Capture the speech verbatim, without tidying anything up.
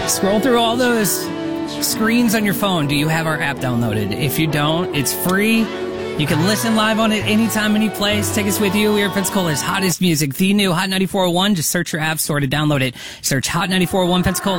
Scroll through all those screens on your phone. Do you have our app downloaded? If you don't, it's free. You can listen live on it anytime, any place. Take us with you. We are Pensacola's hottest music, the new Hot ninety-four point one. Just search your app store to download it. Search Hot ninety-four point one Pensacola.